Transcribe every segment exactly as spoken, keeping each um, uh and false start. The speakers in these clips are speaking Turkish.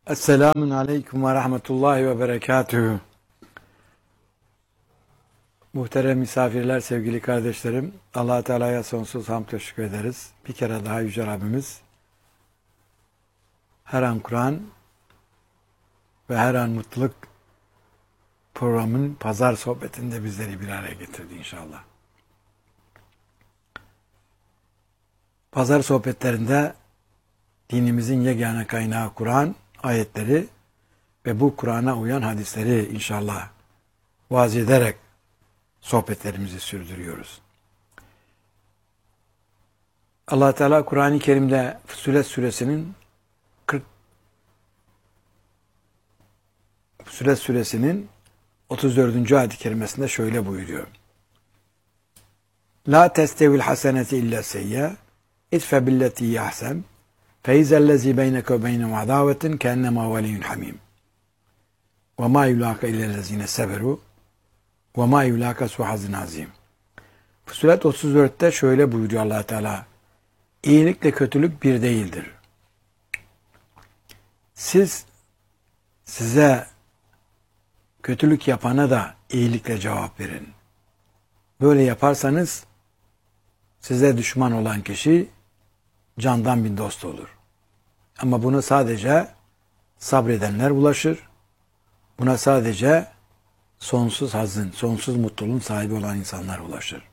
Esselamun Aleyküm ve Rahmetullahi ve Berekatühü. Muhterem misafirler, sevgili kardeşlerim, Allah-u Teala'ya sonsuz hamd teşekkür ederiz. Bir kere daha Yüce Rabbimiz her an Kur'an ve her an mutluluk programının pazar sohbetinde bizleri bir araya getirdi inşallah. Pazar sohbetlerinde dinimizin yegane kaynağı Kur'an ayetleri ve bu Kur'an'a uyan hadisleri inşallah vaaz ederek sohbetlerimizi sürdürüyoruz. Allah Teala Kur'an-ı Kerim'de Fussilet suresinin kırk Fussilet suresinin otuz dördüncü ayet-i kerimesinde şöyle buyuruyor. La testevil haseneti illa seyye idfe billeti yahsen feyzellezi beyneke ve beyne adavetin kennema veliyyun hamim ve ma yulaka illellezine seberu ve ma yulaka suhazin azim. Fussilet otuz dörtte şöyle buyuruyor Allah Teala. İyilikle kötülük bir değildir. Siz size kötülük yapana da iyilikle cevap verin. Böyle yaparsanız size düşman olan kişi candan bin dost olur. Ama bunu sadece sabredenler ulaşır. Buna sadece sonsuz hazın, sonsuz mutluluğun sahibi olan insanlar ulaşır.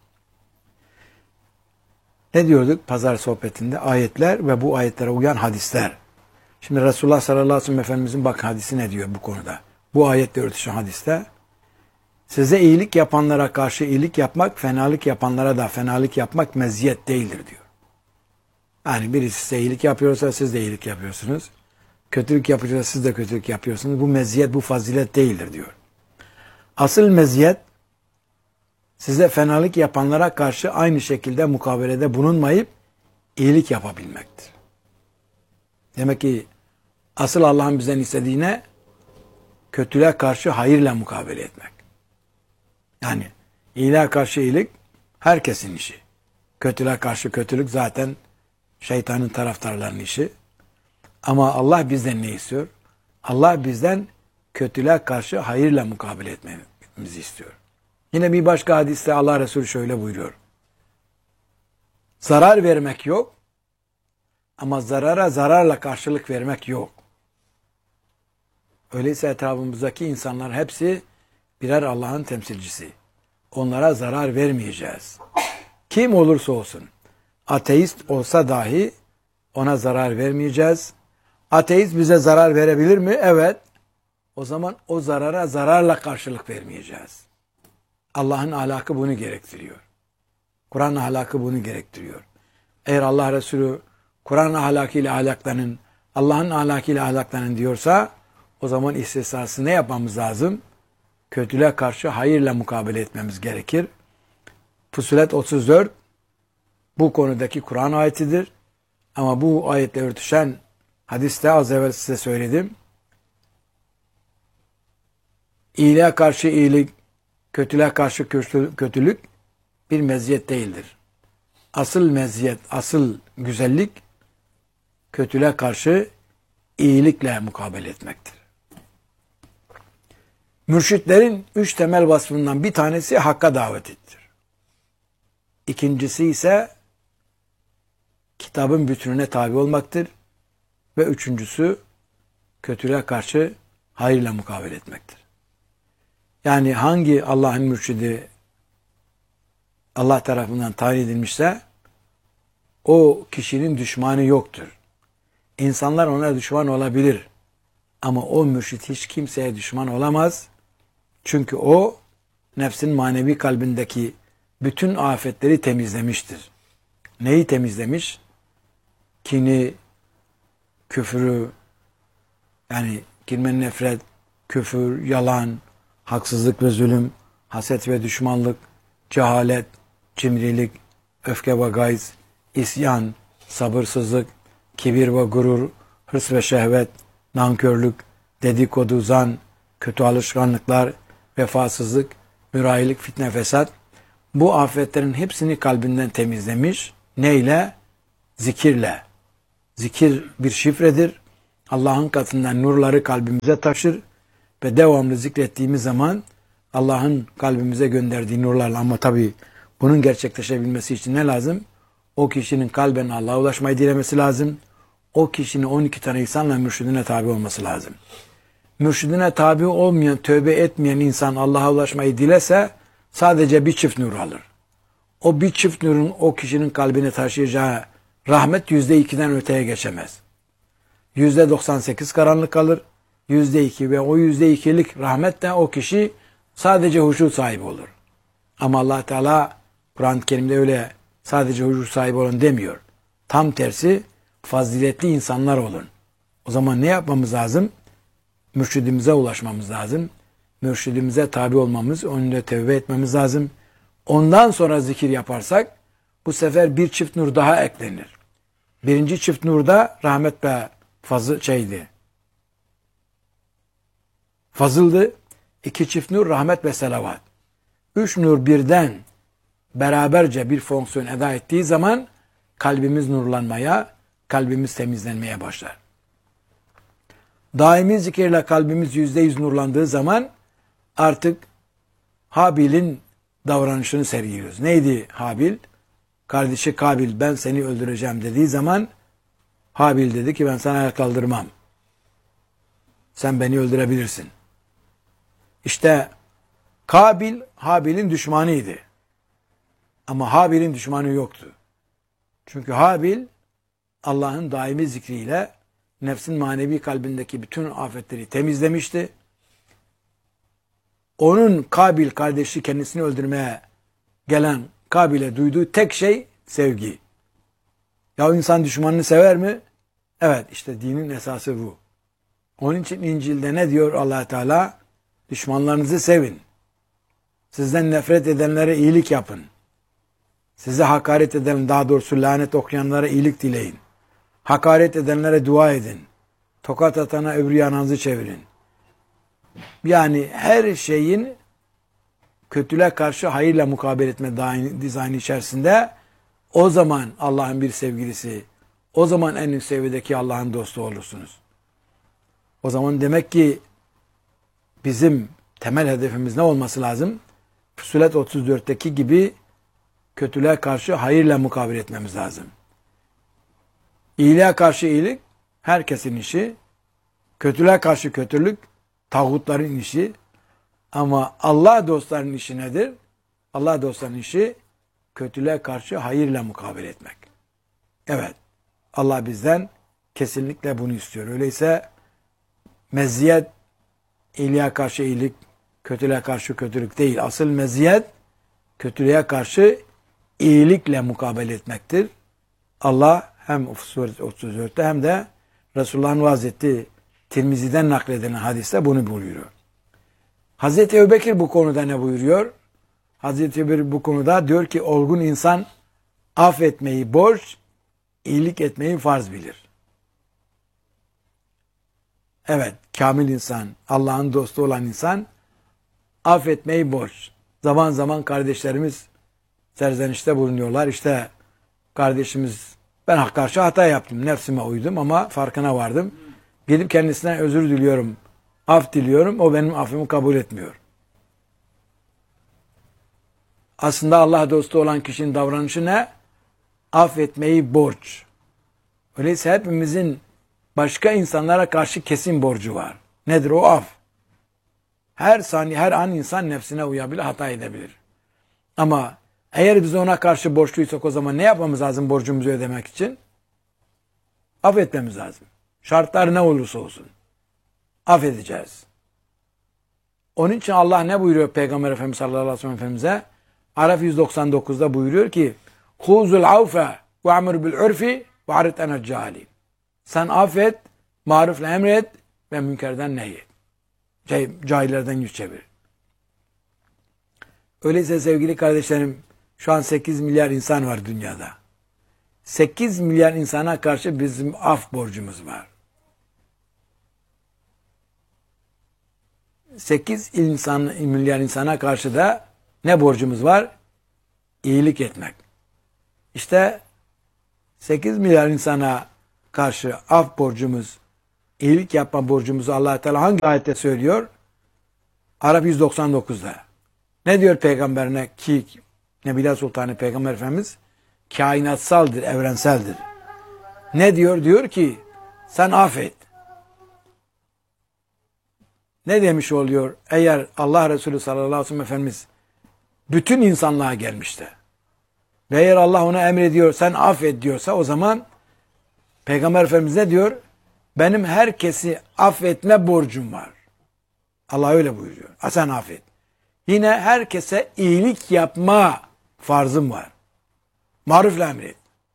Ne diyorduk pazar sohbetinde? Ayetler ve bu ayetlere uyan hadisler. Şimdi Resulullah sallallahu aleyhi ve sellem Efendimizin bak hadisi ne diyor bu konuda? Bu ayetle örtüşen hadiste size iyilik yapanlara karşı iyilik yapmak, fenalık yapanlara da fenalık yapmak meziyet değildir diyor. Yani birisi size iyilik yapıyorsa siz de iyilik yapıyorsunuz. Kötülük yapıyorsa siz de kötülük yapıyorsunuz. Bu meziyet, bu fazilet değildir diyor. Asıl meziyet size fenalık yapanlara karşı aynı şekilde mukabelede bulunmayıp iyilik yapabilmektir. Demek ki asıl Allah'ın bizden istediğine kötülüğe karşı hayırla mukabele etmek. Yani iyiliğe karşı iyilik herkesin işi. Kötülüğe karşı kötülük zaten şeytanın taraftarlarının işi. Ama Allah bizden ne istiyor? Allah bizden kötülüğe karşı hayırla mukabele etmemizi istiyor. Yine bir başka hadiste Allah Resulü şöyle buyuruyor. Zarar vermek yok ama zarara zararla karşılık vermek yok. Öyleyse etrafımızdaki insanlar hepsi birer Allah'ın temsilcisi. Onlara zarar vermeyeceğiz. Kim olursa olsun. Ateist olsa dahi ona zarar vermeyeceğiz. Ateist bize zarar verebilir mi? Evet. O zaman o zarara zararla karşılık vermeyeceğiz. Allah'ın ahlakı bunu gerektiriyor. Kur'an ahlakı bunu gerektiriyor. Eğer Allah Resulü Kur'an ahlakıyla ahlaklanın, Allah'ın ahlakıyla ahlaklanın diyorsa o zaman istisnası ne yapmamız lazım? Kötülüğe karşı hayırla mukabele etmemiz gerekir. Fussilet otuz dört bu konudaki Kur'an ayetidir. Ama bu ayetle örtüşen hadiste az evvel size söyledim. İyiliğe karşı iyilik, kötülüğe karşı kötülük bir meziyet değildir. Asıl meziyet, asıl güzellik kötülüğe karşı iyilikle mukabele etmektir. Mürşitlerin üç temel vasfından bir tanesi hakka davet ettir. İkincisi ise kitabın bütününe tabi olmaktır. Ve üçüncüsü kötülüğe karşı hayırla mukabele etmektir. Yani hangi Allah'ın mürşidi Allah tarafından tayin edilmişse o kişinin düşmanı yoktur. İnsanlar ona düşman olabilir. Ama o mürşit hiç kimseye düşman olamaz. Çünkü o nefsin manevi kalbindeki bütün afetleri temizlemiştir. Neyi temizlemiş? Kini, küfrü, yani kin, nefret, küfür, yalan, haksızlık ve zulüm, haset ve düşmanlık, cehalet, cimrilik, öfke ve gayz, isyan, sabırsızlık, kibir ve gurur, hırs ve şehvet, nankörlük, dedikodu, zan, kötü alışkanlıklar, vefasızlık, mürahilik, fitne, fesat, bu afetlerin hepsini kalbinden temizlemiş. Neyle? Zikirle. Zikir bir şifredir. Allah'ın katından nurları kalbimize taşır ve devamlı zikrettiğimiz zaman Allah'ın kalbimize gönderdiği nurlarla, ama tabii bunun gerçekleşebilmesi için ne lazım? O kişinin kalben Allah'a ulaşmayı dilemesi lazım. O kişinin on iki tane insanla mürşidine tabi olması lazım. Mürşidine tabi olmayan, tövbe etmeyen insan Allah'a ulaşmayı dilese sadece bir çift nur alır. O bir çift nurun o kişinin kalbine taşıyacağı rahmet yüzde ikiden öteye geçemez. Yüzde doksan sekiz karanlık kalır. Yüzde iki ve o yüzde ikilik rahmetle o kişi sadece huşu sahibi olur. Ama Allah Teala Kur'an-ı Kerim'de öyle sadece huşu sahibi olun demiyor. Tam tersi faziletli insanlar olun. O zaman ne yapmamız lazım? Mürşidimize ulaşmamız lazım. Mürşidimize tabi olmamız, önünde tevbe etmemiz lazım. Ondan sonra zikir yaparsak bu sefer bir çift nur daha eklenir. Birinci çift nurda rahmet ve fazıl şeydi. Fazıldı. İki çift nur rahmet ve selavat. Üç nur birden beraberce bir fonksiyon eda ettiği zaman kalbimiz nurlanmaya, kalbimiz temizlenmeye başlar. Daimi zikirle kalbimiz yüzde yüz nurlandığı zaman artık Habil'in davranışını sergiliyoruz. Neydi Habil? Kardeşi Kabil, ben seni öldüreceğim dediği zaman Habil dedi ki ben sana el kaldırmam. Sen beni öldürebilirsin. İşte Kabil Habil'in düşmanıydı. Ama Habil'in düşmanı yoktu. Çünkü Habil Allah'ın daimi zikriyle nefsin manevi kalbindeki bütün afetleri temizlemişti. Onun Kabil kardeşi kendisini öldürmeye gelen Kabil'e duyduğu tek şey sevgi. Ya insan düşmanını sever mi? Evet, işte dinin esası bu. Onun için İncil'de ne diyor Allah Teala? Düşmanlarınızı sevin. Sizden nefret edenlere iyilik yapın. Size hakaret eden, daha doğrusu lanet okuyanlara iyilik dileyin. Hakaret edenlere dua edin. Tokat atana öbür yanınızı çevirin. Yani her şeyin kötülüğe karşı hayırla mukabele etme dizaynı içerisinde o zaman Allah'ın bir sevgilisi, o zaman en üst seviyedeki Allah'ın dostu olursunuz. O zaman demek ki bizim temel hedefimiz ne olması lazım? Fussilet otuz dörtteki gibi kötülüğe karşı hayırla mukabele etmemiz lazım. İyiliğe karşı iyilik herkesin işi, kötülüğe karşı kötülük tağutların işi, ama Allah dostlarının işi nedir? Allah dostlarının işi kötülüğe karşı hayırla mukabele etmek. Evet, Allah bizden kesinlikle bunu istiyor. Öyleyse meziyet iyiliğe karşı iyilik, kötülüğe karşı kötülük değil. Asıl meziyet kötülüğe karşı iyilikle mukabele etmektir. Allah hem Fussilet otuz dörtte hem de Resulullah'ın vaaz ettiği Tirmizi'den nakledilen hadiste bunu buyuruyor. Hazreti Ebubekir bu konuda ne buyuruyor? Hazreti Ebubekir bu konuda diyor ki olgun insan affetmeyi borç, iyilik etmeyi farz bilir. Evet, kamil insan, Allah'ın dostu olan insan affetmeyi borç. Zaman zaman kardeşlerimiz serzenişte bulunuyorlar. İşte kardeşimiz ben karşı hata yaptım, nefsime uydum ama farkına vardım. Gidip kendisinden özür diliyorum, af diliyorum, o benim affımı kabul etmiyor. Aslında Allah dostu olan kişinin davranışı ne? Affetmeyi borç. Öyleyse hepimizin başka insanlara karşı kesin borcu var. Nedir o? Af. Her saniye, her an insan nefsine uyabilir, hata edebilir. Ama eğer biz ona karşı borçluysak o zaman ne yapmamız lazım borcumuzu ödemek için? Affetmemiz lazım. Şartlar ne olursa olsun. Affedeceğiz. Onun için Allah ne buyuruyor Peygamber Efendimiz sallallahu aleyhi ve sellem Efendimiz'e? Araf yüz doksan dokuzda buyuruyor ki Huzul avfe ve amr bil urfi ve arit enel cahili. Sen affet, marufla emret ve münkerden nehyet. Şey, cahillerden yüz çevir. Öyleyse sevgili kardeşlerim, şu an sekiz milyar insan var dünyada. sekiz milyar insana karşı bizim af borcumuz var. sekiz insan, milyar insana karşı da ne borcumuz var? İyilik etmek. İşte sekiz milyar insana karşı af borcumuz İyilik yapma borcumuzu Allah Teala hangi ayette söylüyor? Araf yüz doksan dokuzda. Ne diyor peygamberine ki Nebila Sultanı Peygamber Efendimiz kainatsaldır, evrenseldir. Ne diyor? Diyor ki sen affet. Ne demiş oluyor? Eğer Allah Resulü sallallahu aleyhi ve sellem Efendimiz bütün insanlığa gelmişti. Ve eğer Allah ona emrediyor sen affet diyorsa o zaman Peygamber Efendimiz ne diyor? Benim herkesi affetme borcum var. Allah öyle buyuruyor. Ha, sen affet. Yine herkese iyilik yapma farzım var. Marufla emret.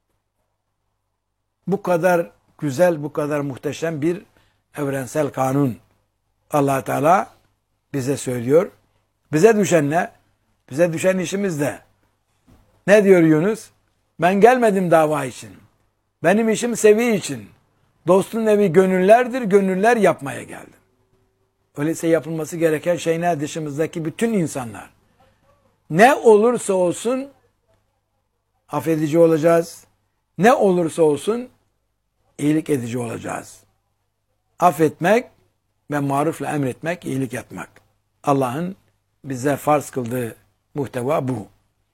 Bu kadar güzel, bu kadar muhteşem bir evrensel kanun Allah Teala bize söylüyor. Bize düşen ne? Bize düşen işimiz de. Ne diyor Yunus? Ben gelmedim dava için. Benim işim sevi için. Dostun evi gönüllerdir, gönüller yapmaya geldim. Öyleyse yapılması gereken şey ne? Dışımızdaki bütün insanlar. Ne olursa olsun affedici olacağız. Ne olursa olsun iyilik edici olacağız. Affetmek ve marufla emretmek, iyilik yapmak. Allah'ın bize farz kıldığı muhteva bu.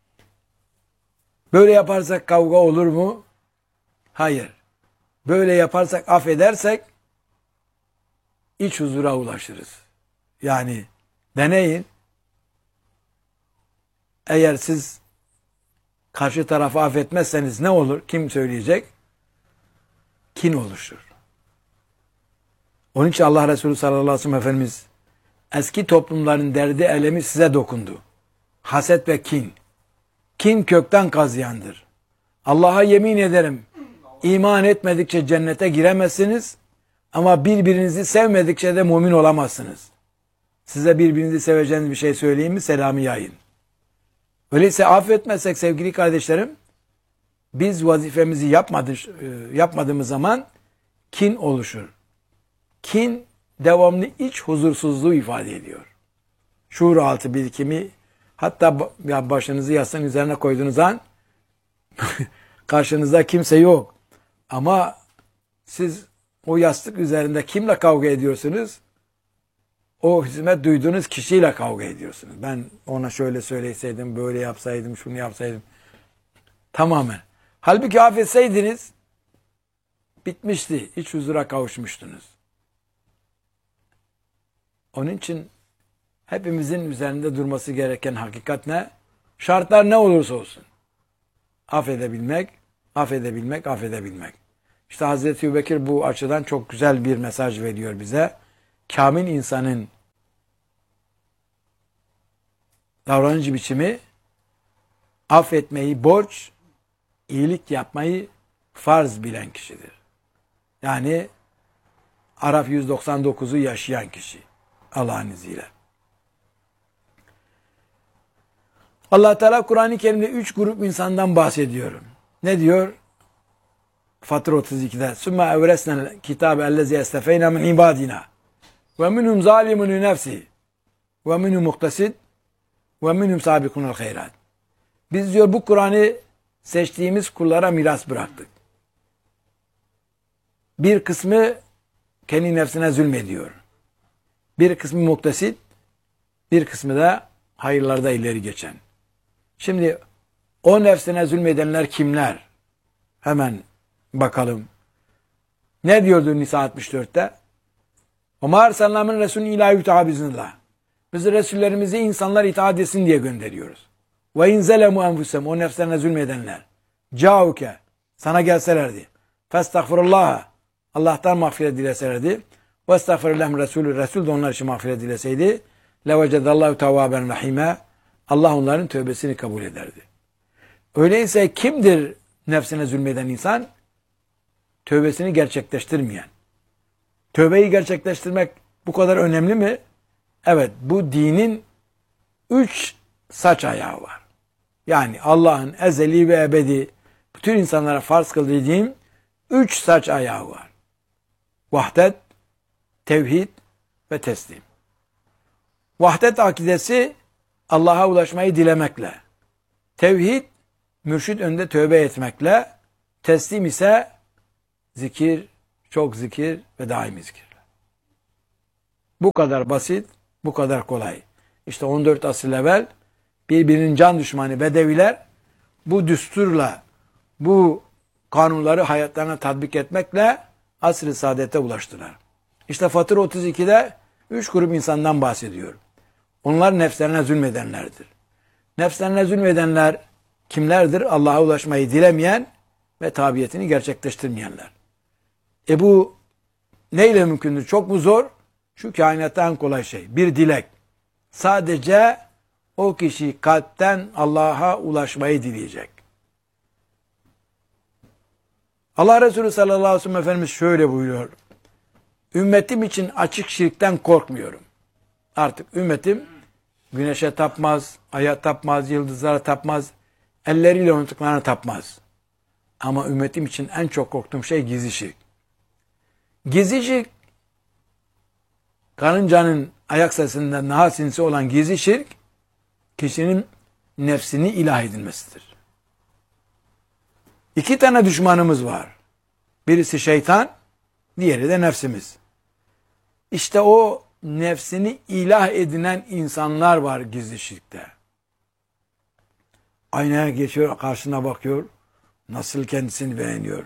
Böyle yaparsak kavga olur mu? Hayır. Böyle yaparsak, affedersek iç huzura ulaşırız. Yani deneyin. Eğer siz karşı tarafı affetmezseniz ne olur? Kim söyleyecek? Kin oluşur. Onun için Allah Resulü sallallahu aleyhi ve sellem Efendimiz eski toplumların derdi elemi size dokundu. Haset ve kin. Kin kökten kazıyandır. Allah'a yemin ederim iman etmedikçe cennete giremezsiniz ama birbirinizi sevmedikçe de mümin olamazsınız. Size birbirinizi seveceğiniz bir şey söyleyeyim mi? Selamı yayın. Öyleyse affetmezsek sevgili kardeşlerim biz vazifemizi yapmadık, yapmadığımız zaman kin oluşur. Kin devamlı iç huzursuzluğu ifade ediyor. Şuur altı birikimi hatta başınızı yastığın üzerine koyduğunuz an karşınızda kimse yok. Ama siz o yastık üzerinde kimle kavga ediyorsunuz? O hizmet duyduğunuz kişiyle kavga ediyorsunuz. Ben ona şöyle söyleseydim, böyle yapsaydım, şunu yapsaydım. Tamamen. Halbuki affetseydiniz bitmişti. İç huzura kavuşmuştunuz. Onun için hepimizin üzerinde durması gereken hakikat ne? Şartlar ne olursa olsun. Affedebilmek, affedebilmek, affedebilmek. İşte Hazreti Ebubekir bu açıdan çok güzel bir mesaj veriyor bize. Kamil insanın davranış biçimi affetmeyi borç, iyilik yapmayı farz bilen kişidir. Yani Araf yüz doksan dokuzu yaşayan kişi. Allah'ın izniyle. Allah Teala Kur'an-ı Kerim'de üç grup insandan bahsediyor. Ne diyor? Fatır otuz ikide. Sümme evresnel kitabe ellezi estefeyna min ibadina. Ve minhum zalimun li nefsi. Ve minhum muhtasid. Ve minhum sabikunul hayrat. Biz diyor bu Kur'an'ı seçtiğimiz kullara miras bıraktık. Bir kısmı kendi nefsine zulmediyor. Bir kısmı muktesit, bir kısmı da hayırlarda ileri geçen. Şimdi o nefsine zulmedenler kimler? Hemen bakalım. Ne diyordu Nisa altmış dörtte? وَمَا اَرْسَلْنَا مِنْ رَسُولٍ اِلَٰهِ يُتَعَى بِزْنِ. Biz Resullerimizi insanlar itaat etsin diye gönderiyoruz. وَاِنْ زَلَمُوا اَنْفُسَهُمْ. O nefslerine zulmedenler. Câuke. Sana gelselerdi. فَاسْتَغْفِرُ Allah'tan mağfiret dileselerdi. وَاسْتَغْفِرُ لَهُمْ Resulü. Resul de onlar için mağfiret dileseydi. لَوَجَدَ اللّٰهُ تَوَّابًا رَحِيمًا. Allah onların tövbesini kabul ederdi. Öyleyse kimdir nefsine zulmeden insan? Tövbesini gerçekleştirmeyen. Tövbeyi gerçekleştirmek bu kadar önemli mi? Evet, bu dinin üç saç ayağı var. Yani Allah'ın ezeli ve ebedi bütün insanlara farz kıldığı din üç saç ayağı var. Vahdet, tevhid ve teslim. Vahdet akidesi Allah'a ulaşmayı dilemekle. Tevhid, mürşid önünde tövbe etmekle. Teslim ise zikir, çok zikir ve daimi zikirle. Bu kadar basit, bu kadar kolay. İşte on dört asır evvel birbirinin can düşmanı Bedeviler bu düsturla, bu kanunları hayatlarına tatbik etmekle asr-ı saadete ulaştılar. İşte Fatır otuz ikide üç grup insandan bahsediyor. Onlar nefslerine zulmedenlerdir. Nefslerine zulmedenler kimlerdir? Allah'a ulaşmayı dilemeyen ve tabiyetini gerçekleştirmeyenler. E bu neyle mümkündür? Çok mu zor? Şu kainatta en kolay şey. Bir dilek. Sadece o kişi kalpten Allah'a ulaşmayı dileyecek. Allah Resulü sallallahu aleyhi ve sellem Efendimiz şöyle buyuruyor. Ümmetim için açık şirkten korkmuyorum. Artık ümmetim güneşe tapmaz, aya tapmaz, yıldızlara tapmaz, elleriyle unuttuklarına tapmaz. Ama ümmetim için en çok korktuğum şey gizli şirk. Gizli şirk, karıncanın ayak sesinden daha sinsi olan gizli şirk, kişinin nefsini ilah edilmesidir. İki tane düşmanımız var. Birisi şeytan, diğeri de nefsimiz. İşte o nefsini ilah edinen insanlar var gizli şirkte. Aynaya geçiyor, karşına bakıyor, nasıl kendisini beğeniyor.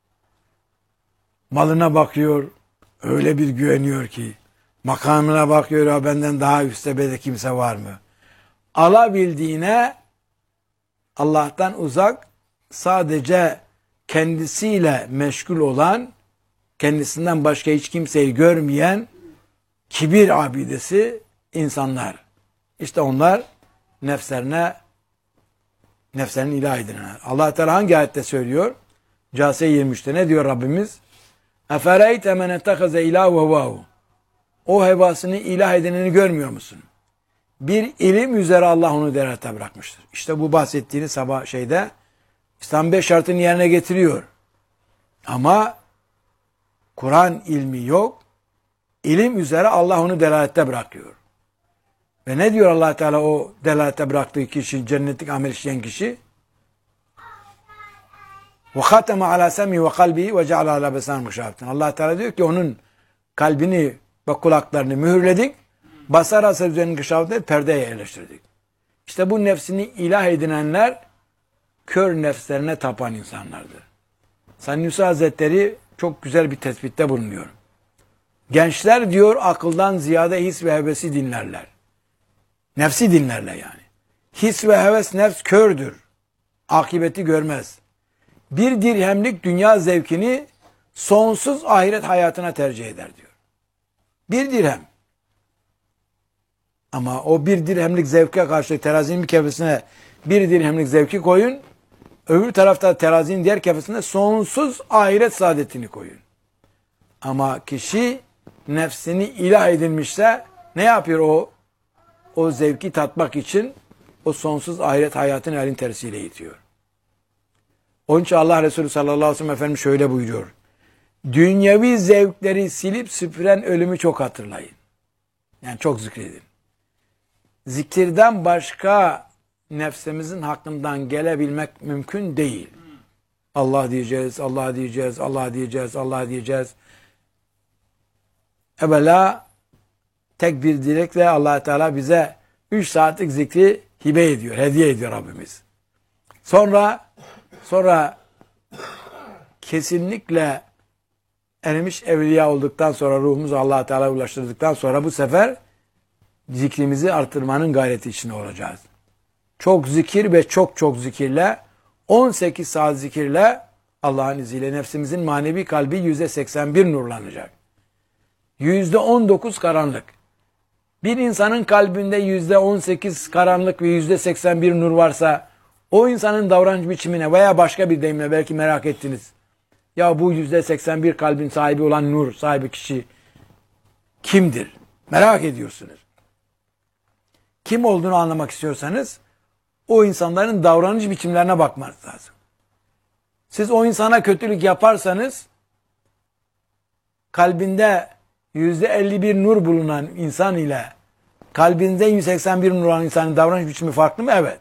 Malına bakıyor, öyle bir güveniyor ki, makamına bakıyor, ya benden daha üst tepede kimse var mı? Alabildiğine Allah'tan uzak, sadece kendisiyle meşgul olan, kendisinden başka hiç kimseyi görmeyen kibir abidesi insanlar. İşte onlar nefslerine nefslerini ilah edinenler. Allah Teala hangi ayette söylüyor? Câsiye yirmi üçte ne diyor Rabbimiz? Efereyte men ettehaze ilâhu hevâhu. O hevasını ilah edineni görmüyor musun? Bir ilim üzere Allah onu derete bırakmıştır. İşte bu bahsettiğini sabah şeyde İslam beş şartını yerine getiriyor. Ama Kur'an ilmi yok. İlim üzere Allah onu delalette bırakıyor. Ve ne diyor Allah Teala o delalette bıraktığı kişi, cennetlik amel işleyen kişi? Ve hateme ala sem'i ve kalbi ve ceale ala besan muşahabtin. Allah Teala diyor ki onun kalbini ve kulaklarını mühürledik. Basar asır üzerinin kışavda perdeye yerleştirdik. İşte bu nefsini ilah edinenler kör nefslerine tapan insanlardır. Sanusi Hazretleri çok güzel bir tespitte bulunuyor. Gençler diyor akıldan ziyade his ve hevesi dinlerler. Nefsi dinlerler yani. His ve heves nefs kördür. Akibeti görmez. Bir dirhemlik dünya zevkini sonsuz ahiret hayatına tercih eder diyor. Bir dirhem. Ama o bir dirhemlik zevke karşı terazinin bir kefesine bir dirhemlik zevki koyun. Öbür tarafta terazinin diğer kefesine sonsuz ahiret saadetini koyun. Ama kişi nefsini ilah edilmişse ne yapıyor o? O zevki tatmak için o sonsuz ahiret hayatını elin tersiyle itiyor. Onun için Allah Resulü sallallahu aleyhi ve sellem Efendimiz şöyle buyuruyor. Dünyevi zevkleri silip süpüren ölümü çok hatırlayın. Yani çok zikredin. Zikirden başka nefsimizin hakkından gelebilmek mümkün değil. Allah diyeceğiz, Allah diyeceğiz, Allah diyeceğiz, Allah diyeceğiz. Evvela tek bir dilekle Allah Teala bize üç saatlik zikri hibe ediyor, hediye ediyor Rabbimiz. Sonra sonra kesinlikle erimiş evliya olduktan sonra ruhumuzu Allah Teala'ya ulaştırdıktan sonra bu sefer zikrimizi artırmanın gayreti içinde olacağız. Çok zikir ve çok çok zikirle on sekiz saat zikirle Allah'ın izniyle nefsimizin manevi kalbi yüzde seksen bir nurlanacak. yüzde on dokuz karanlık. Bir insanın kalbinde yüzde on sekiz karanlık ve yüzde seksen bir nur varsa o insanın davranış biçimine veya başka bir deyimle belki merak ettiniz. Ya bu yüzde seksen bir kalbin sahibi olan nur sahibi kişi kimdir? Merak ediyorsunuz. Kim olduğunu anlamak istiyorsanız o insanların davranış biçimlerine bakmanız lazım. Siz o insana kötülük yaparsanız kalbinde yüzde elli bir nur bulunan insan ile kalbinde yüzde seksen bir nur olan insanın davranış biçimi farklı mı? Evet.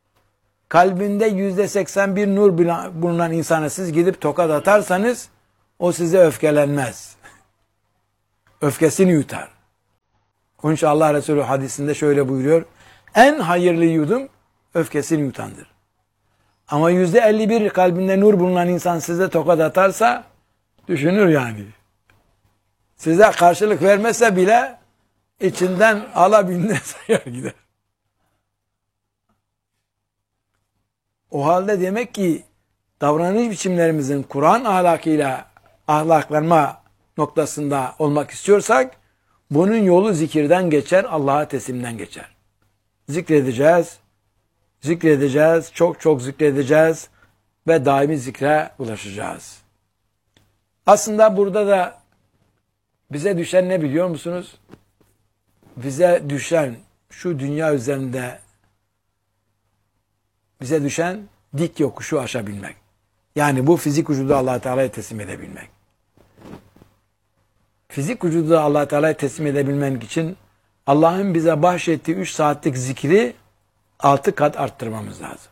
Kalbinde yüzde seksen bir nur bulunan insana siz gidip tokat atarsanız O size öfkelenmez. Öfkesini yutar. Onun için Allah Resulü hadisinde şöyle buyuruyor. En hayırlı yudum öfkesini yutandır. Ama yüzde elli bir kalbinde nur bulunan insan size tokat atarsa düşünür yani. Size karşılık vermese bile içinden alabildiğine sayar gider. O halde demek ki davranış biçimlerimizin Kur'an ahlakıyla ahlaklanma noktasında olmak istiyorsak bunun yolu zikirden geçer, Allah'a teslimden geçer. Zikredeceğiz, zikredeceğiz, çok çok zikredeceğiz ve daimi zikre ulaşacağız. Aslında burada da bize düşen ne biliyor musunuz? Bize düşen şu dünya üzerinde bize düşen dik yokuşu aşabilmek. Yani bu fizik vücudu Allah Teala'ya teslim edebilmek. Fizik vücudu Allah Teala'ya teslim edebilmek için Allah'ın bize bahşettiği üç saatlik zikri altı kat arttırmamız lazım.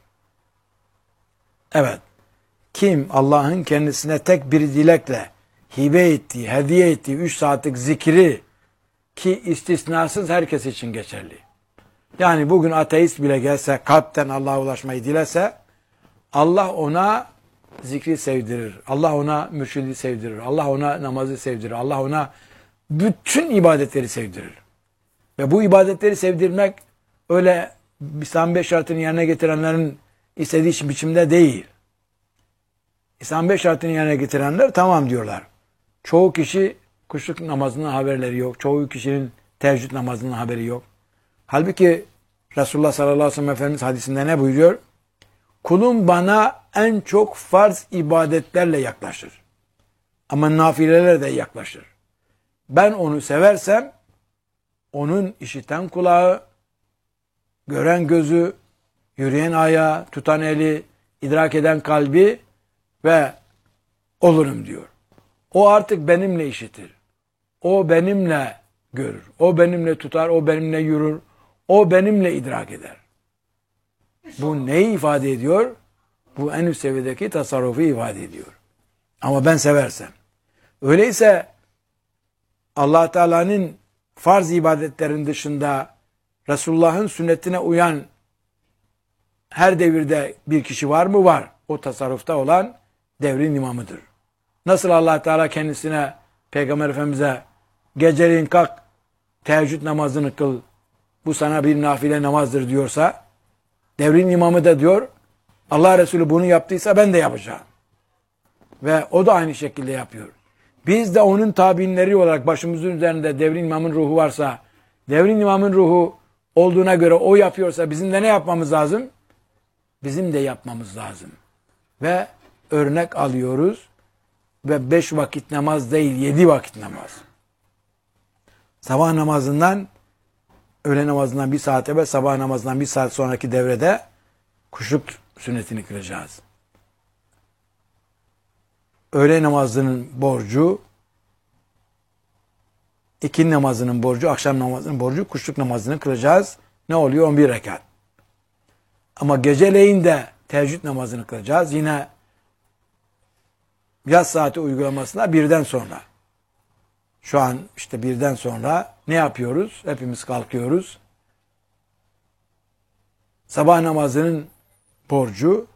Evet. Kim Allah'ın kendisine tek bir dilekle hibe ettiği, hediye ettiği üç saatlik zikri ki istisnasız herkes için geçerli. Yani bugün ateist bile gelse, kalpten Allah'a ulaşmayı dilese, Allah ona zikri sevdirir. Allah ona mürşidi sevdirir. Allah ona namazı sevdirir. Allah ona bütün ibadetleri sevdirir. Ve bu ibadetleri sevdirmek öyle İslam beş şartını yerine getirenlerin istediği biçimde değil. İslam beş şartını yerine getirenler tamam diyorlar. Çoğu kişi kuşluk namazının haberleri yok. Çoğu kişinin teheccüd namazının haberi yok. Halbuki Resulullah sallallahu aleyhi ve sellem Efendimiz hadisinde ne buyuruyor? Kulum bana en çok farz ibadetlerle yaklaşır. Ama nafileler de yaklaşır. Ben onu seversem onun işiten kulağı, gören gözü, yürüyen ayağı, tutan eli, idrak eden kalbi ve olurum diyor. O artık benimle işitir. O benimle görür. O benimle tutar, o benimle yürür. O benimle idrak eder. Bu neyi ifade ediyor? Bu en üst seviyedeki tasarrufu ifade ediyor. Ama ben seversem. Öyleyse Allah Teala'nın farz ibadetlerin dışında Resulullah'ın sünnetine uyan her devirde bir kişi var mı? Var. O tasarrufta olan devrin imamıdır. Nasıl Allah Teala kendisine, Peygamber Efendimiz'e geceleyin kalk, teheccüd namazını kıl, bu sana bir nafile namazdır diyorsa, devrin imamı da diyor, Allah Resulü bunu yaptıysa ben de yapacağım. Ve o da aynı şekilde yapıyor. Biz de onun tabinleri olarak başımızın üzerinde devrin imamın ruhu varsa, devrin imamın ruhu olduğuna göre o yapıyorsa bizim de ne yapmamız lazım? Bizim de yapmamız lazım. Ve örnek alıyoruz ve beş vakit namaz değil, yedi vakit namaz. Sabah namazından, öğle namazından bir saat evvel, sabah namazından bir saat sonraki devrede kuşluk sünnetini kılacağız. Öğle namazının borcu, ikindi namazının borcu, akşam namazının borcu, kuşluk namazını kılacağız. Ne oluyor? on bir rekat. Ama geceleyin de teheccüd namazını kılacağız. Yine yaz saati uygulamasına birden sonra. Şu an işte birden sonra ne yapıyoruz? Hepimiz kalkıyoruz. Sabah namazının borcu,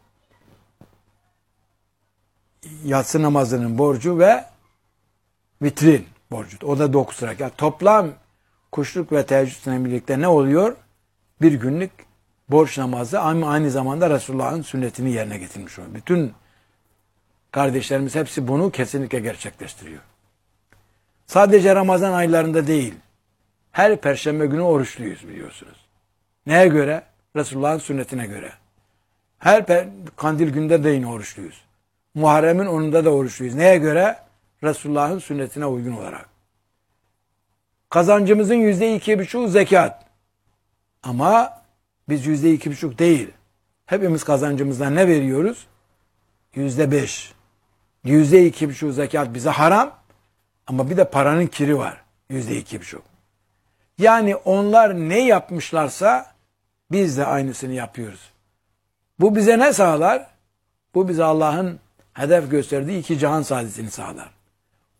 yatsı namazının borcu ve vitrin borcu. O da dokuz rekat. Toplam kuşluk ve teheccüdle birlikte ne oluyor? Bir günlük borç namazı ama aynı zamanda Resulullah'ın sünnetini yerine getirmiş oluyor. Bütün kardeşlerimiz hepsi bunu kesinlikle gerçekleştiriyor. Sadece Ramazan aylarında değil, her perşembe günü oruçluyuz biliyorsunuz. Neye göre? Resulullah'ın sünnetine göre. Her kandil günde de yine oruçluyuz. Muharrem'in onunda da oruçluyuz. Neye göre? Resulullah'ın sünnetine uygun olarak. Kazancımızın yüzde iki buçuğu zekat. Ama biz yüzde iki buçuk değil. Hepimiz kazancımızdan ne veriyoruz? Yüzde beş. Yüzde iki buçuk zekat bize haram. Ama bir de paranın kiri var. Yüzde iki buçuk. Yani onlar ne yapmışlarsa biz de aynısını yapıyoruz. Bu bize ne sağlar? Bu bize Allah'ın hedef gösterdiği iki cihan saadetini sağlar.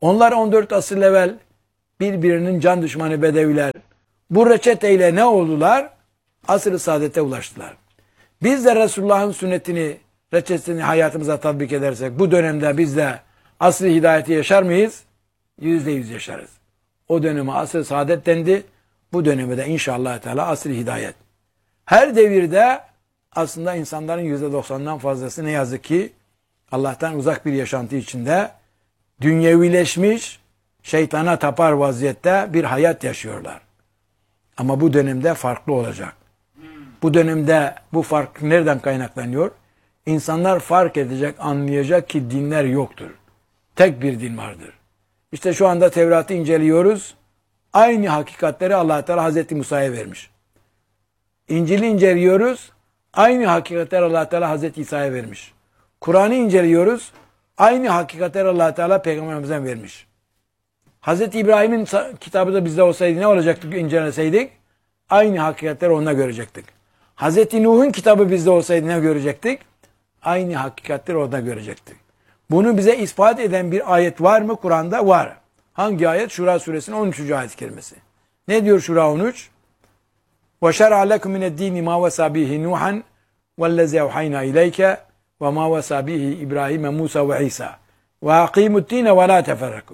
Onlar on dört asır evvel birbirinin can düşmanı Bedeviler. Bu reçeteyle ne oldular? Asr-ı saadete ulaştılar. Biz de Resulullah'ın sünnetini, reçetesini hayatımıza tatbik edersek bu dönemde biz de asr-ı hidayeti yaşar mıyız? Yüzde yüz yaşarız. O döneme asr-ı saadet dendi. Bu döneme de inşallah Teala asr-ı hidayet. Her devirde aslında insanların yüzde doksanından fazlası ne yazık ki Allah'tan uzak bir yaşantı içinde dünyevileşmiş, şeytana tapar vaziyette bir hayat yaşıyorlar. Ama bu dönemde farklı olacak. Bu dönemde bu fark nereden kaynaklanıyor? İnsanlar fark edecek, anlayacak ki dinler yoktur. Tek bir din vardır. İşte şu anda Tevrat'ı inceliyoruz. Aynı hakikatleri Allah Teala Hazreti Musa'ya vermiş. İncil'i inceliyoruz. Aynı hakikatleri Allah Teala Hazreti İsa'ya vermiş. Kur'an'ı inceliyoruz. Aynı hakikatleri Allah Teala Peygamberimize vermiş. Hazreti İbrahim'in kitabı da bizde olsaydı ne olacaktı inceleseydik? Aynı hakikatleri onunla görecektik. Hazreti Nuh'un kitabı bizde olsaydı ne görecektik? Aynı hakikatleri orada görecektik. Bunu bize ispat eden bir ayet var mı Kur'an'da? Var. Hangi ayet? Şura suresinin on üçüncü ayet kerimesi. Ne diyor Şura on üç? وَشَرَعَ لَكُمْ مِنَ الدِّينِ مَا وَسَى بِهِ نُوحًا وَالَّذِي أَوْحَيْنَا إِلَيْكَ وَمَا وَسَى بِهِ إِبْرَاهِيمَ مُوسَى وَعِيسَى وَأَقِيمُوا الدِّينَ وَلَا تَفَرَّقُوا.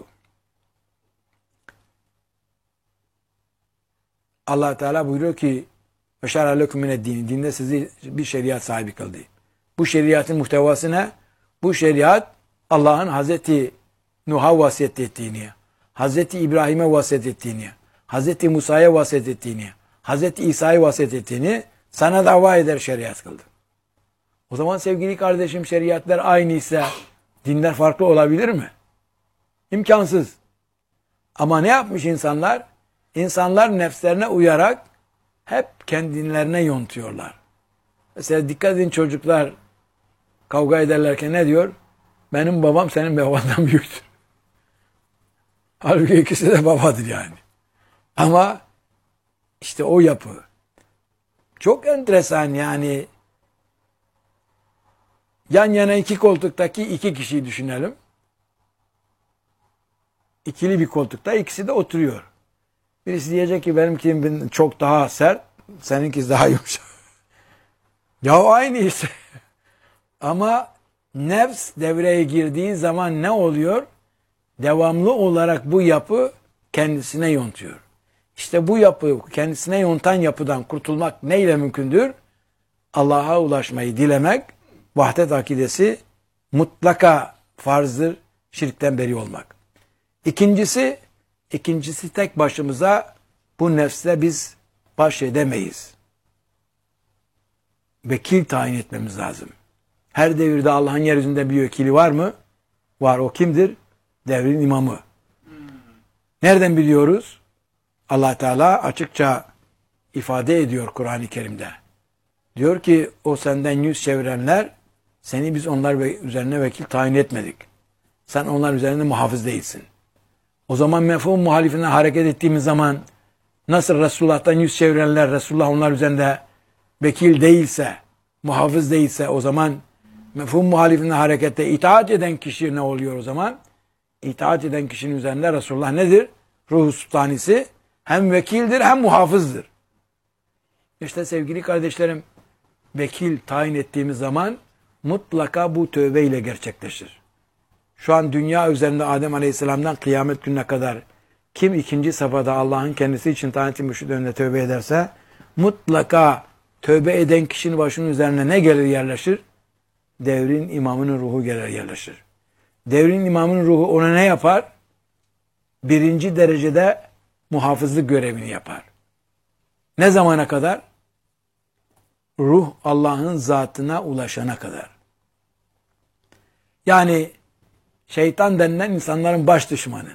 Allah Teala buyuruyor ki وَشَرَعَ لَكُمْ مِنَ الدِّينِ Dinde sizi bir şeriat sahibi kıldı. Bu şeriatın muhtevası ne? Bu şeriat Allah'ın Hazreti Nuh'a vasiyet ettiğini, Hazreti İbrahim'e vasiyet ettiğini, Hazreti Musa'ya vasiyet ettiğini, Hazreti İsa'ya vasiyet ettiğini sana dava eder şeriat kıldı. O zaman sevgili kardeşim şeriatlar aynıysa dinler farklı olabilir mi? İmkansız. Ama ne yapmış insanlar? İnsanlar nefslerine uyarak hep kendilerine yontuyorlar. Mesela dikkat edin çocuklar kavga ederlerken ne diyor? Benim babam senin babandan büyüktür. Halbuki ikisi de babadır yani. Ama işte o yapı. Çok enteresan yani. Yan yana iki koltuktaki iki kişiyi düşünelim. İkili bir koltukta ikisi de oturuyor. Birisi diyecek ki benimki çok daha sert, seninki daha yumuşak. Ya aynı işte. Ama nefs devreye girdiği zaman ne oluyor? Devamlı olarak bu yapı kendisine yontuyor. İşte bu yapı, kendisine yontan yapıdan kurtulmak neyle mümkündür? Allah'a ulaşmayı dilemek, vahdet akidesi mutlaka farzdır, şirkten beri olmak. İkincisi, ikincisi tek başımıza bu nefsle biz baş edemeyiz. Vekil tayin etmemiz lazım. Her devirde Allah'ın yeryüzünde bir vekili var mı? Var. O kimdir? Devrin imamı. Nereden biliyoruz? Allah Teala açıkça ifade ediyor Kur'an-ı Kerim'de. Diyor ki o senden yüz çevirenler seni biz onlar üzerine vekil tayin etmedik. Sen onlar üzerinde muhafız değilsin. O zaman mefhum muhalifinden hareket ettiğimiz zaman nasıl Resulullah'tan yüz çevirenler Resulullah onlar üzerinde vekil değilse, muhafız değilse o zaman mefhum muhalifinden harekette itaat eden kişi ne oluyor o zaman? İtaat eden kişinin üzerinde Resulullah nedir? Ruh-u Sultanisi hem vekildir hem muhafızdır. İşte sevgili kardeşlerim vekil tayin ettiğimiz zaman mutlaka bu tövbe ile gerçekleşir. Şu an dünya üzerinde Adem Aleyhisselam'dan kıyamet gününe kadar kim ikinci safhada Allah'ın kendisi için tayin mürşid önünde tövbe ederse mutlaka tövbe eden kişinin başının üzerine ne gelir yerleşir? Devrin imamının ruhu gelir yerleşir. Devrin imamının ruhu ona ne yapar? Birinci derecede muhafızlık görevini yapar. Ne zamana kadar? Ruh Allah'ın zatına ulaşana kadar. Yani şeytan denilen insanların baş düşmanı.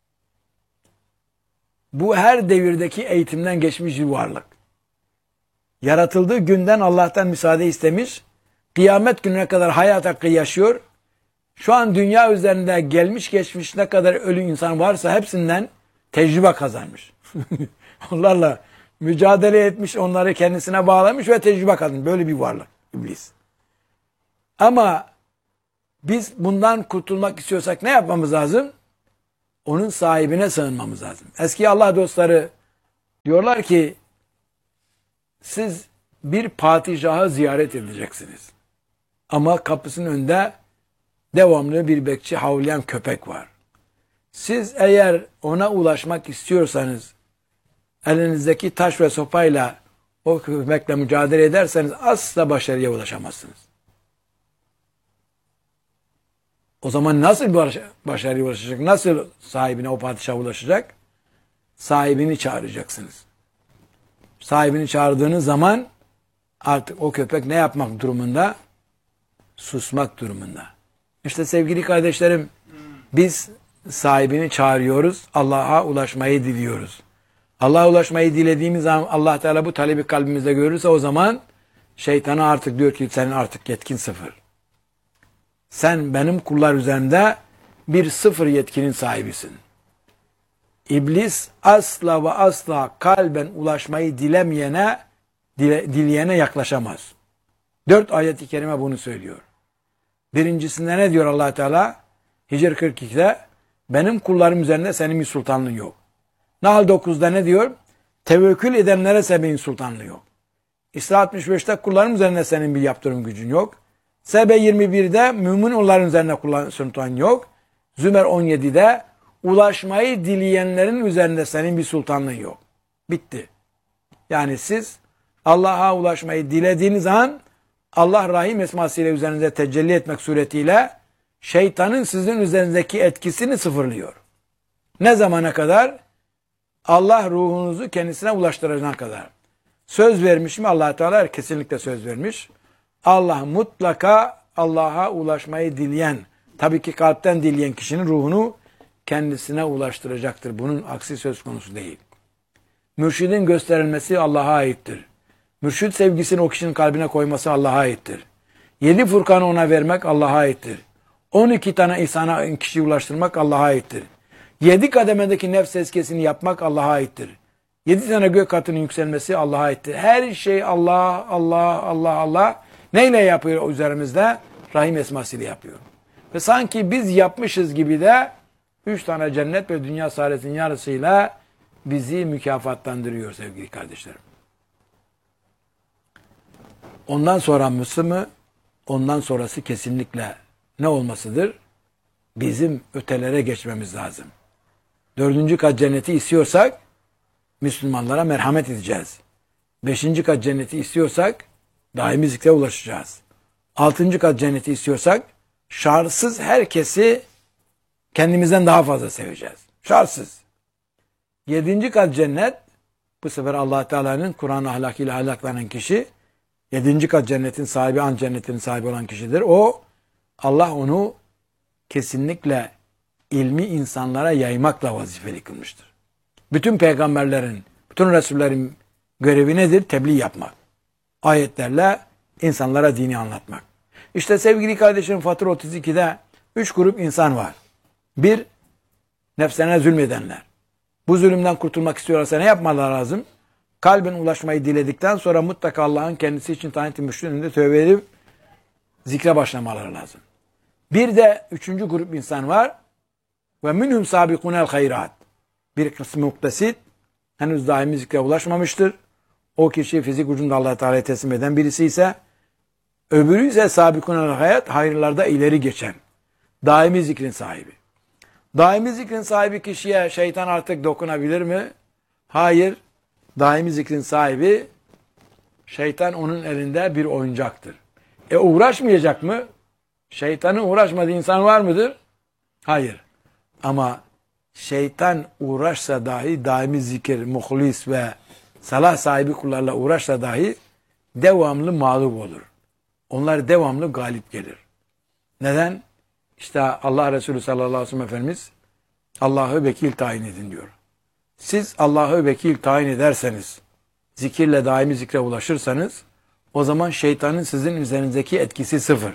Bu her devirdeki eğitimden geçmiş bir varlık. Yaratıldığı günden Allah'tan müsaade istemiş, kıyamet gününe kadar hayat hakkı yaşıyor. Şu an dünya üzerinde gelmiş geçmiş ne kadar ölü insan varsa hepsinden tecrübe kazanmış. Onlarla mücadele etmiş, onları kendisine bağlamış ve tecrübe kazanmış. Böyle bir varlık iblis. Ama biz bundan kurtulmak istiyorsak ne yapmamız lazım? onun sahibine sığınmamız lazım. Eski Allah dostları diyorlar ki siz bir padişahı ziyaret edeceksiniz. Ama kapısının önünde devamlı bir bekçi havlayan köpek var. Siz eğer ona ulaşmak istiyorsanız elinizdeki taş ve sopayla o köpekle mücadele ederseniz asla başarıya ulaşamazsınız. O zaman nasıl başarıya ulaşacak? Nasıl sahibine, o padişaha ulaşacak? Sahibini çağıracaksınız. Sahibini çağırdığınız zaman artık o köpek ne yapmak durumunda? Susmak durumunda. İşte sevgili kardeşlerim, biz sahibini çağırıyoruz, Allah'a ulaşmayı diliyoruz. Allah'a ulaşmayı dilediğimiz zaman Allah Teala bu talebi kalbimizde görürse o zaman şeytana artık diyor ki senin artık yetkin sıfır. Sen benim kullar üzerinde bir sıfır yetkinin sahibisin. İblis asla ve asla kalben ulaşmayı dilemeyene, dile, dileyene yaklaşamaz. Dört ayet-i kerime bunu söylüyor. Birincisinde ne diyor Allah Teala? Hicr kırk ikide benim kullarım üzerinde senin bir sultanlığın yok. Nahl dokuzda ne diyor? Tevekkül edenlere senin sultanlığı yok. İsra altmış beşte kullarım üzerinde senin bir yaptırım gücün yok. Sebe yirmi birde mümin onların üzerine kullan sultan yok. Zümer on yedide ulaşmayı dileyenlerin üzerinde senin bir sultanlığın yok. Bitti. Yani siz Allah'a ulaşmayı dilediğiniz an Allah Rahim esmasıyla üzerinize tecelli etmek suretiyle şeytanın sizin üzerinizdeki etkisini sıfırlıyor. Ne zamana kadar? Allah ruhunuzu kendisine ulaştıracağına kadar. Söz vermiş mi? Allah Teala kesinlikle söz vermiş. Allah mutlaka Allah'a ulaşmayı dileyen, tabii ki kalpten dileyen kişinin ruhunu kendisine ulaştıracaktır. Bunun aksi söz konusu değil. Mürşidin gösterilmesi Allah'a aittir. Mürşid sevgisini o kişinin kalbine koyması Allah'a aittir. Yedi Furkan'ı ona vermek Allah'a aittir. On iki tane ihsana kişiyi ulaştırmak Allah'a aittir. Yedi kademedeki nefs tezkiyesini yapmak Allah'a aittir. Yedi tane gök katının yükselmesi Allah'a aittir. Her şey Allah, Allah, Allah, Allah. Neyle yapıyor üzerimizde? Rahim esmasıyla yapıyor. Ve sanki biz yapmışız gibi de üç tane cennet ve dünya saadetinin yarısıyla bizi mükafatlandırıyor sevgili kardeşlerim. Ondan sonrası mı? Ondan sonrası kesinlikle ne olmasıdır? Bizim ötelere geçmemiz lazım. Dördüncü kat cenneti istiyorsak Müslümanlara merhamet edeceğiz. Beşinci kat cenneti istiyorsak daimi zikre ulaşacağız. Altıncı kat cenneti istiyorsak şartsız herkesi kendimizden daha fazla seveceğiz. Şartsız. Yedinci kat cennet, bu sefer Allah Teala'nın Kur'an ahlakıyla ahlaklanan kişi, yedinci kat cennetin sahibi, an cennetinin sahibi olan kişidir. O, Allah onu kesinlikle ilmi insanlara yaymakla vazifeli kılmıştır. Bütün peygamberlerin, bütün Resullerin görevi nedir? Tebliğ yapmak. Ayetlerle insanlara dini anlatmak. İşte sevgili kardeşlerim, Fatır otuz ikide üç grup insan var. Bir, nefsine zulmedenler. Bu zulümden kurtulmak istiyorlarsa ne yapmaları lazım? Kalbin ulaşmayı diledikten sonra mutlaka Allah'ın kendisi için tayin ettiği önünde tövbe edip zikre başlamaları lazım. Bir de üçüncü grup insan var. Ve minhum sabikunel hayrat. Bir kısmı muktesit, henüz daimi zikre ulaşmamıştır. O kişi fizik ucunda Allah Teala'ya teslim eden birisi ise, öbürü ise sabikunel hayat, hayırlarda ileri geçen, daimi zikrin sahibi. Daimi zikrin sahibi kişiye şeytan artık dokunabilir mi? Hayır. Daimi zikrin sahibi, şeytan onun elinde bir oyuncaktır. E uğraşmayacak mı? Şeytanın uğraşmadığı insan var mıdır? Hayır. Ama şeytan uğraşsa dahi, daimi zikir, muhlis ve salah sahibi kullarla uğraşsa dahi devamlı mağlup olur. Onlar devamlı galip gelir. Neden? İşte Allah Resulü sallallahu aleyhi ve sellem Efendimiz Allah'ı vekil tayin edin diyor. Siz Allah'ı vekil tayin ederseniz, zikirle daimi zikre ulaşırsanız, o zaman şeytanın sizin üzerinizdeki etkisi sıfır.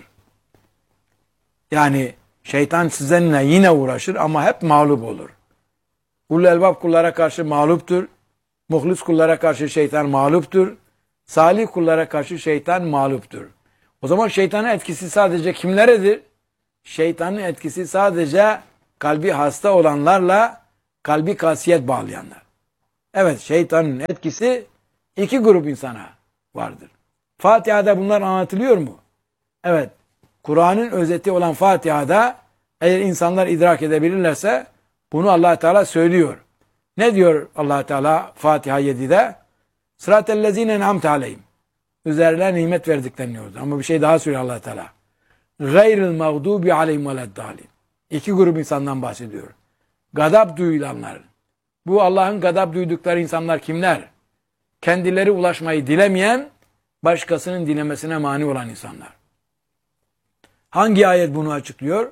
Yani şeytan sizinle yine uğraşır ama hep mağlup olur. Ulul elbab kullara karşı mağluptur. Muhlis kullara karşı şeytan mağluptur. Salih kullara karşı şeytan mağluptur. O zaman şeytanın etkisi sadece kimleredir? Şeytanın etkisi sadece kalbi hasta olanlarla kalbi kasiyet bağlayanlar. Evet, şeytanın etkisi iki grup insana vardır. Fatiha'da bunlar anlatılıyor mu? Evet. Kur'an'ın özeti olan Fatiha'da eğer insanlar idrak edebilirlerse bunu Allah Teala söylüyor. Ne diyor Allah Teala Fatiha yedide? Sıratellezine en'amte aleyhim. Üzerlerine nimet verdiklerini diyordu. Ama bir şey daha söylüyor Allah Teala. Gayril mağdubi aleyhim veleddâlin. İki grup insandan bahsediyor. Gadap duyulanlar. Bu Allah'ın gadap duydukları insanlar kimler? Kendileri ulaşmayı dilemeyen, başkasının dilemesine mani olan insanlar. Hangi ayet bunu açıklıyor?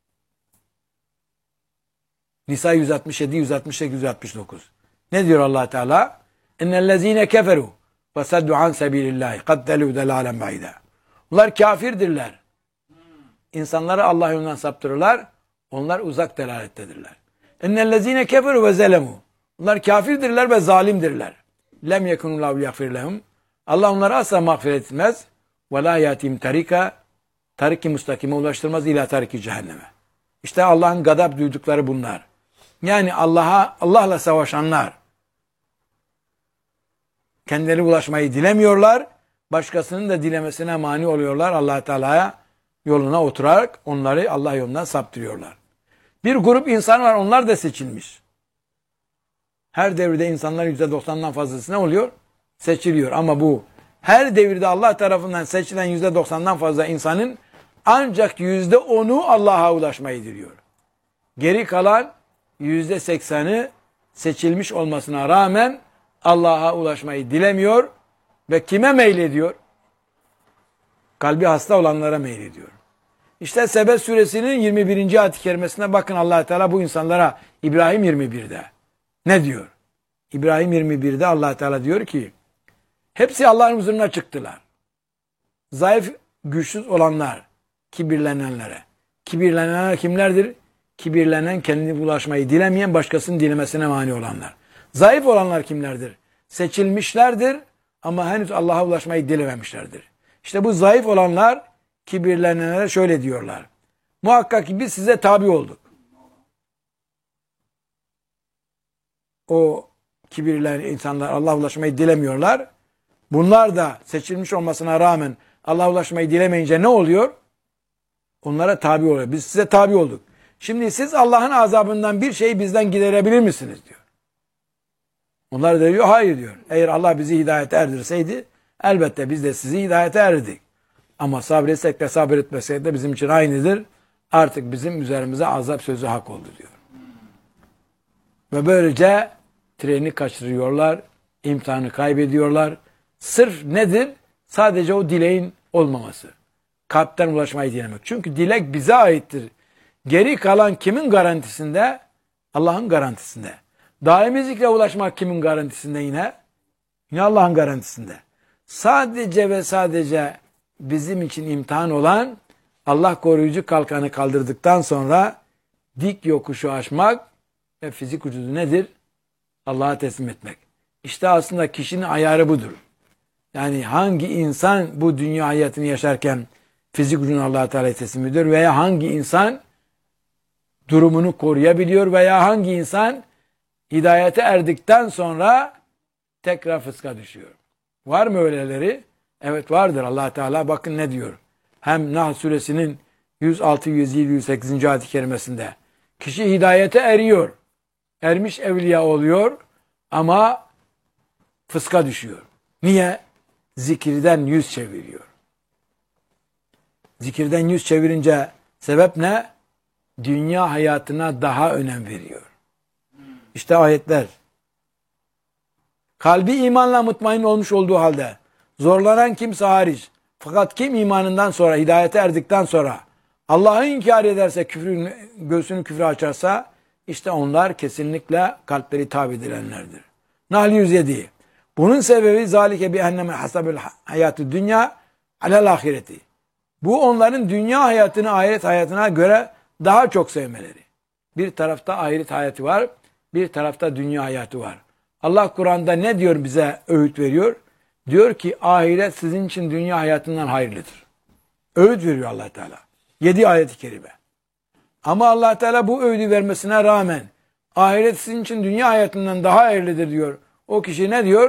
Nisa yüz altmış yedi, yüz altmış sekiz, yüz altmış dokuz. Ne diyor Allah Teala? İnnellezîne keferu ve saddu an sebilillâhi kaddelû delâlen ba'idâ. Bunlar kafirdirler. İnsanları Allah yolundan saptırırlar. Onlar uzak delalettedirler. İnnellezîne keferu ve zelemû. Bunlar kafirdirler ve zalimdirler. Lem yekunullahu yagfir lehum. Allah onlara asla mağfiret etmez. Ve la yatim tarika. Tarik-i mustakime ulaştırmaz ila tarik-i cehenneme. İşte Allah'ın gadap duydukları bunlar. Yani Allah'a Allah'la savaşanlar. Kendileri ulaşmayı dilemiyorlar. Başkasının da dilemesine mani oluyorlar. Allah Teala'ya yoluna oturarak onları Allah yolundan saptırıyorlar. Bir grup insan var, onlar da seçilmiş. Her devirde insanların yüzde doksandan fazlası ne oluyor? Seçiliyor. Ama bu her devirde Allah tarafından seçilen yüzde doksandan fazla insanın ancak yüzde onu Allah'a ulaşmayı diliyor. Geri kalan yüzde sekseni seçilmiş olmasına rağmen Allah'a ulaşmayı dilemiyor ve kime meylediyor? Kalbi hasta olanlara meylediyor. İşte Sebe suresinin yirmi birinci ayet-i kerimesine bakın, Allah Teala bu insanlara İbrahim yirmi birde ne diyor? İbrahim yirmi birde Allah Teala diyor ki hepsi Allah'ın huzuruna çıktılar. Zayıf, güçsüz olanlar, kibirlenenlere. Kibirlenenler kimlerdir? Kibirlenen, kendine ulaşmayı dilemeyen, başkasının dilemesine mani olanlar. Zayıf olanlar kimlerdir? Seçilmişlerdir ama henüz Allah'a ulaşmayı dilememişlerdir. İşte bu zayıf olanlar kibirlenenlere şöyle diyorlar. Muhakkak ki biz size tabi olduk. O kibirlenen insanlar Allah'a ulaşmayı dilemiyorlar. Bunlar da seçilmiş olmasına rağmen Allah'a ulaşmayı dilemeyince ne oluyor? Onlara tabi oluyor. Biz size tabi olduk. Şimdi siz Allah'ın azabından bir şeyi bizden giderebilir misiniz diyor. Onlar da diyor hayır diyor. Eğer Allah bizi hidayete erdirseydi elbette biz de sizi hidayete erdirdik. Ama sabretsek de sabretmesek de bizim için aynıdır. Artık bizim üzerimize azap sözü hak oldu diyor. Ve böylece treni kaçırıyorlar, imtihanı kaybediyorlar. Sırf nedir? Sadece o dileğin olmaması. Kalpten ulaşmayı dilemek. Çünkü dilek bize aittir. Geri kalan kimin garantisinde? Allah'ın garantisinde. Daimi zikre ulaşmak kimin garantisinde yine? Yine Allah'ın garantisinde. Sadece ve sadece bizim için imtihan olan Allah koruyucu kalkanı kaldırdıktan sonra dik yokuşu aşmak ve fizik vücudu nedir? Allah'a teslim etmek. İşte aslında kişinin ayarı budur. Yani hangi insan bu dünya hayatını yaşarken fizik vücudunu Allah-u Teala'ya teslim ediyor veya hangi insan durumunu koruyabiliyor veya hangi insan hidayete erdikten sonra tekrar fıska düşüyor. Var mı öyleleri? Evet vardır. Allah Teala bakın ne diyor. Hem Nahl suresinin yüz altı, yüz yedi, yüz sekizinci ayet-i kerimesinde. Kişi hidayete eriyor. Ermiş evliya oluyor ama fıska düşüyor. Niye? Zikirden yüz çeviriyor. Zikirden yüz çevirince sebep ne? Dünya hayatına daha önem veriyor. İşte ayetler. Kalbi imanla mutmain olmuş olduğu halde zorlanan kimse hariç. Fakat kim imanından sonra, hidayete erdikten sonra Allah'ı inkar ederse, küfrün, göğsünü küfre açarsa işte onlar kesinlikle kalpleri tabi edilenlerdir. Nahl yüz yedi. Bunun sebebi zalike bi enneme hasabel hayatı dünya alel ahireti. Bu onların dünya hayatını ahiret hayatına göre daha çok sevmeleri. Bir tarafta ahiret hayatı var, bir tarafta dünya hayatı var. Allah Kur'an'da ne diyor, bize öğüt veriyor? Diyor ki ahiret sizin için dünya hayatından hayırlıdır. Öğüt veriyor Allah Teala. Yedi ayet-i kerime. Ama Allah Teala bu öğüdü vermesine rağmen ahiret sizin için dünya hayatından daha hayırlıdır diyor. O kişi ne diyor?